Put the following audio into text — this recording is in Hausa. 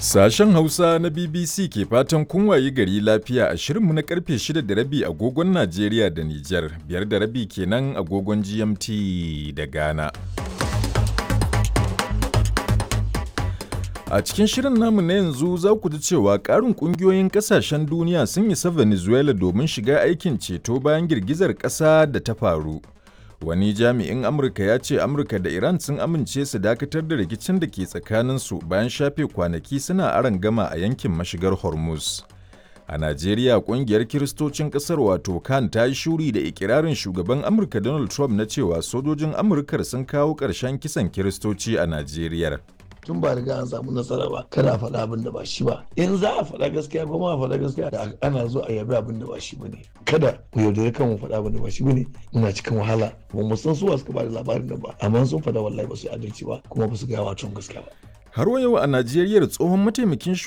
Sashen Hausa na BBC ke fatan kun wayi gari lafiya a shirinmu na karfe 6:30 agogon Najeriya da Nijar, 5:30 kenan agogon GMT da Ghana. A cikin shirin namu na yanzu za ku ji cewa ƙarin ƙungiyoyin ƙasashen duniya sun isa Venezuela domin shiga aikin ceto bayan girgizar ƙasa da ta faru. Wani jami'in Amurka ya ce Amurka da Iran sun amince su dakatar da rikicin da ke tsakaninsu bayan shafe kwanaki suna arangama a yankin mashigar Hormuz. A Najeriya, ƙungiyar Kiristocin ƙasar wato CAN ta yi shuri da ikirarin shugaban Amurka Donald Trump na cewa sojojin Amurkar sun kawo ƙarshen kisan Kiristoci a Najeriya. Tun ba riga an samu nasara ba kada a faɗa abin da ba shi ba, in za a faɗa gaskiya kuma a faɗa gaskiya da ana zo a yabi abin da ba shi bane, kada mu yaudare kan mu faɗa abin da ba shi bane. Ina cikin wahala ba mu san su suka ba da labarin nan ba, amma sun faɗa wallahi ba su adalci ba kuma ba su gaya wa gaskiya ba. Har wa yau a Najeriya tsohon mataimakin